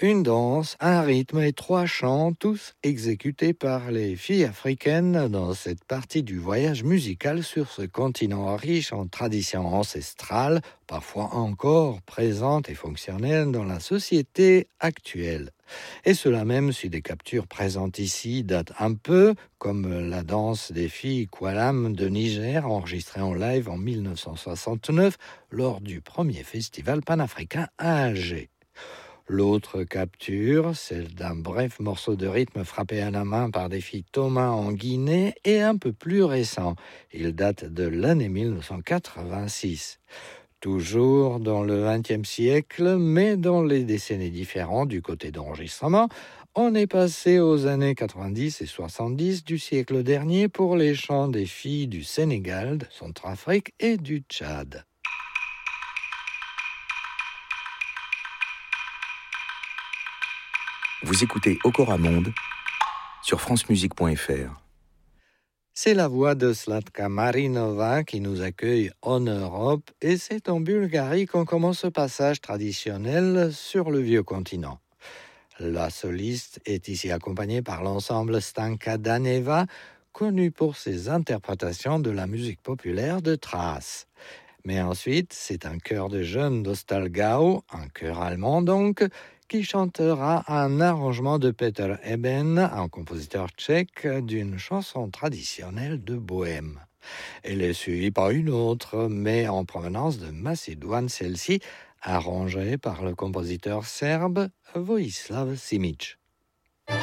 Une danse, un rythme et 3 chants, tous exécutés par les filles africaines dans cette partie du voyage musical sur ce continent riche en traditions ancestrales, parfois encore présentes et fonctionnelles dans la société actuelle. Et cela même si des captures présentes ici datent un peu, comme la danse des filles Kwalam de Niger, enregistrée en live en 1969 lors du premier festival panafricain à Alger. L'autre capture, celle d'un bref morceau de rythme frappé à la main par des filles Thomas en Guinée, est un peu plus récent. Il date de l'année 1986. Toujours dans le XXe siècle, mais dans les décennies différentes du côté d'enregistrement, on est passé aux années 90 et 70 du siècle dernier pour les chants des filles du Sénégal, de Centrafrique et du Tchad. Vous écoutez Okora Monde sur francemusique.fr. C'est la voix de Zlatka Marinova qui nous accueille en Europe et c'est en Bulgarie qu'on commence ce passage traditionnel sur le vieux continent. La soliste est ici accompagnée par l'ensemble Stanka Daneva, connu pour ses interprétations de la musique populaire de Thrace. Mais ensuite, c'est un chœur de jeunes d'Ostalgau, un chœur allemand donc, qui chantera un arrangement de Peter Eben, un compositeur tchèque, d'une chanson traditionnelle de Bohême. Elle est suivie par une autre, mais en provenance de Macédoine, celle-ci, arrangée par le compositeur serbe Vojislav Simić.